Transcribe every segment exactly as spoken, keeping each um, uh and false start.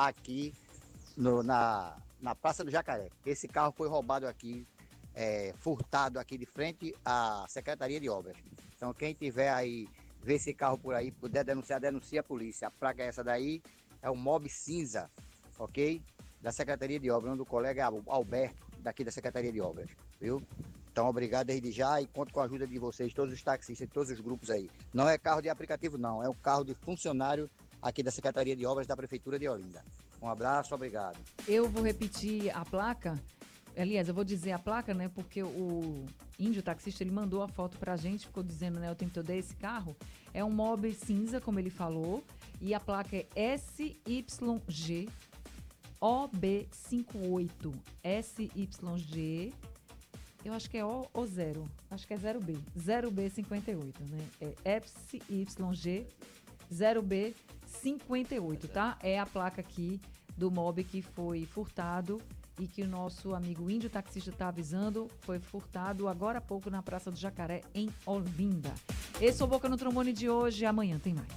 aqui no, na, na Praça do Jacaré. Esse carro foi roubado aqui, é, furtado aqui de frente à Secretaria de Obras. Então quem tiver aí, ver esse carro por aí, puder denunciar, denuncia a polícia. A placa é essa daí, é o Mob cinza, ok? Da Secretaria de Obras, onde o colega Alberto, daqui da Secretaria de Obras, viu? Então, obrigado desde já e conto com a ajuda de vocês, todos os taxistas, todos os grupos aí. Não é carro de aplicativo, não, é um carro de funcionário aqui da Secretaria de Obras da Prefeitura de Olinda. Um abraço, obrigado. Eu vou repetir a placa, aliás, eu vou dizer a placa, né, porque o índio taxista, ele mandou a foto pra gente, ficou dizendo, né, o tempo todo, esse carro é um Mob cinza, como ele falou, e a placa é S Y G O B cinquenta e oito, S Y G, eu acho que é O ou zero, acho que é zero B, zero B cinquenta e oito, né? É S Y G zero B cinquenta e oito, tá? É a placa aqui do Mob que foi furtado e que o nosso amigo índio taxista está avisando, foi furtado agora há pouco na Praça do Jacaré, em Olinda. Esse é o Boca no Trombone de hoje, amanhã tem mais.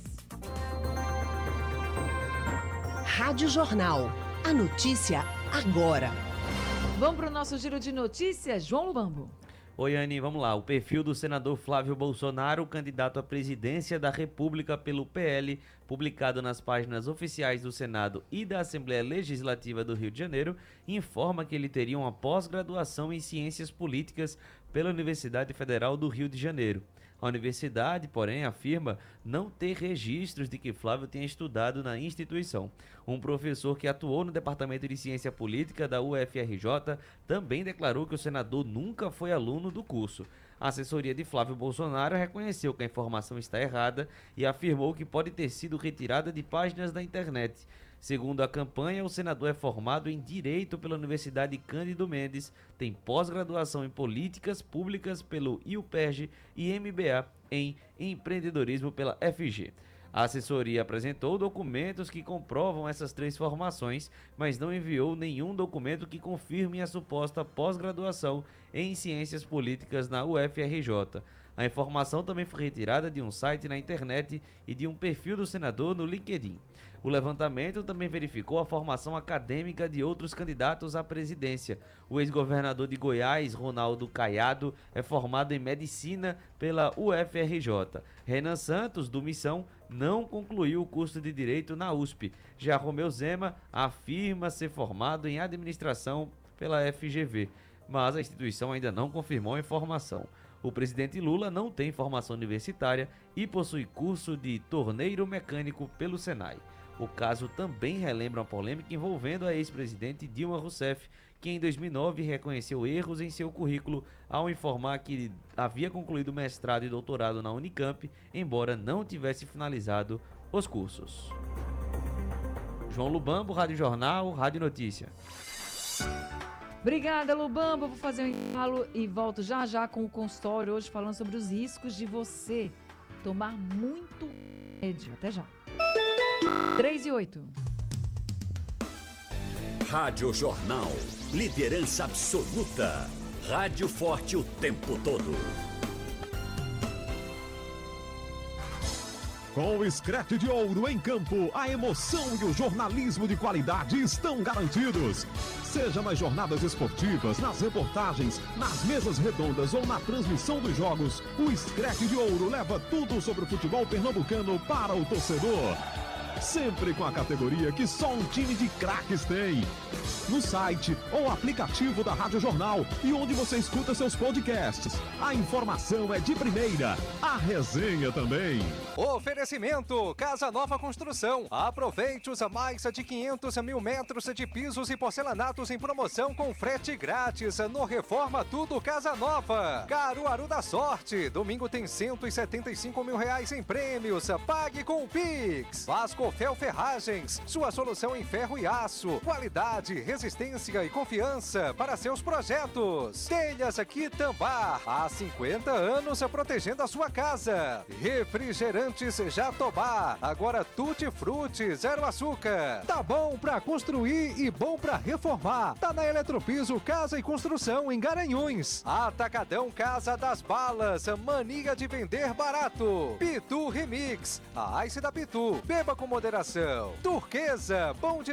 Rádio Jornal. A notícia agora. Vamos para o nosso giro de notícias, João Lubambo. Oi, Anny, vamos lá. O perfil do senador Flávio Bolsonaro, candidato à presidência da República pelo P L, publicado nas páginas oficiais do Senado e da Assembleia Legislativa do Rio de Janeiro, informa que ele teria uma pós-graduação em Ciências Políticas pela Universidade Federal do Rio de Janeiro. A universidade, porém, afirma não ter registros de que Flávio tenha estudado na instituição. Um professor que atuou no Departamento de Ciência Política da U F R J também declarou que o senador nunca foi aluno do curso. A assessoria de Flávio Bolsonaro reconheceu que a informação está errada e afirmou que pode ter sido retirada de páginas da internet. Segundo a campanha, o senador é formado em Direito pela Universidade Cândido Mendes, tem pós-graduação em Políticas Públicas pelo I U P E R J e M B A em Empreendedorismo pela F G. A assessoria apresentou documentos que comprovam essas três formações, mas não enviou nenhum documento que confirme a suposta pós-graduação em Ciências Políticas na U F R J. A informação também foi retirada de um site na internet e de um perfil do senador no LinkedIn. O levantamento também verificou a formação acadêmica de outros candidatos à presidência. O ex-governador de Goiás, Ronaldo Caiado, é formado em Medicina pela U F R J. Renan Santos, do Missão, não concluiu o curso de Direito na U S P. Já Romeu Zema afirma ser formado em Administração pela F G V, mas a instituição ainda não confirmou a informação. O presidente Lula não tem formação universitária e possui curso de torneiro mecânico pelo Senai. O caso também relembra uma polêmica envolvendo a ex-presidente Dilma Rousseff, que em dois mil e nove reconheceu erros em seu currículo ao informar que havia concluído mestrado e doutorado na Unicamp, embora não tivesse finalizado os cursos. João Lubambo, Rádio Jornal, Rádio Notícia. Obrigada, Lubambo. Vou fazer um intervalo e volto já já com o consultório, hoje falando sobre os riscos de você tomar muito remédio. Até já. três e oito. Rádio Jornal. Liderança absoluta. Rádio forte o tempo todo. Com o Screte de Ouro em campo, a emoção e o jornalismo de qualidade estão garantidos. Seja nas jornadas esportivas, nas reportagens, nas mesas redondas ou na transmissão dos jogos, o Screte de Ouro leva tudo sobre o futebol pernambucano para o torcedor. Sempre com a categoria que só um time de craques tem. No site ou aplicativo da Rádio Jornal e onde você escuta seus podcasts. A informação é de primeira, a resenha também. Oferecimento Casa Nova Construção. Aproveite os mais de quinhentos mil metros de pisos e porcelanatos em promoção com frete grátis no Reforma Tudo Casa Nova. Caruaru da Sorte. Domingo tem cento e setenta e cinco mil reais em prêmios. Pague com o Pix. Vasco Fel Ferragens. Sua solução em ferro e aço. Qualidade, resistência e confiança para seus projetos. Telhas Quitambá. Há cinquenta anos protegendo a sua casa. Refrigerantes Jatobá. Agora Tutti Frutti, zero açúcar. Tá bom pra construir e bom pra reformar. Tá na Eletropiso Casa e Construção em Garanhuns. Atacadão Casa das Balas. Mania de vender barato. Pitu Remix. A Ice da Pitu. Beba com moderação. Turquesa. Bom de